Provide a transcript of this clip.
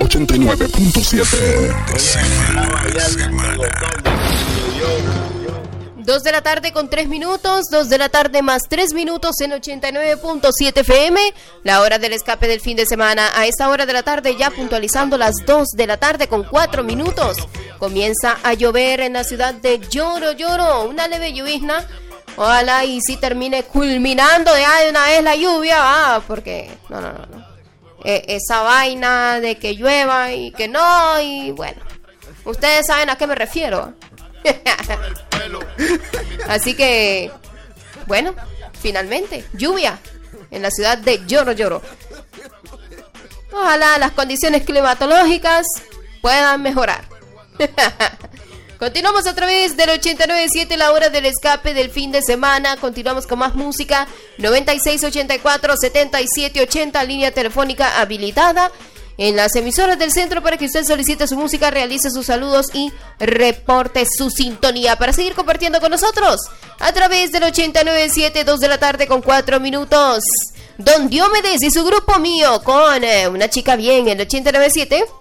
89.7. 2 de la tarde con 3 minutos, 2 de la tarde más 3 minutos en 89.7 FM, la hora del escape del fin de semana. A esta hora de la tarde, ya puntualizando las 2 de la tarde con 4 minutos, comienza a llover en la ciudad de Lloro, una leve llovizna. Ojalá y si termine culminando ya de una vez la lluvia, porque no. Esa vaina de que llueva y que no, y bueno, ustedes saben a qué me refiero. Así que, bueno, finalmente, lluvia en la ciudad de Lloro. Ojalá las condiciones climatológicas puedan mejorar. Continuamos a través del 89.7, la hora del escape del fin de semana. Continuamos con más música. 9684-7780, línea telefónica habilitada en las emisoras del centro para que usted solicite su música, realice sus saludos y reporte su sintonía para seguir compartiendo con nosotros a través del 89.7, 2 de la tarde con 4 minutos. Don Diomedes y su grupo mío con Una Chica Bien, el 89.7.